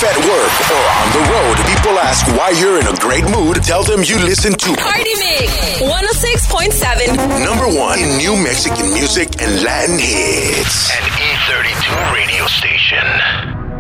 If at work or on the road, people ask why you're in a great mood, tell them you listen to Party Mix 106.7. number one in new Mexican music and Latin hits. An E32 radio station.